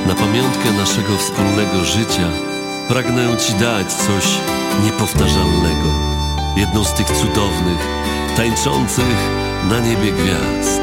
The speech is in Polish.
Na pamiątkę naszego wspólnego życia pragnę Ci dać coś niepowtarzalnego. Jedną z tych cudownych, tańczących na niebie gwiazd.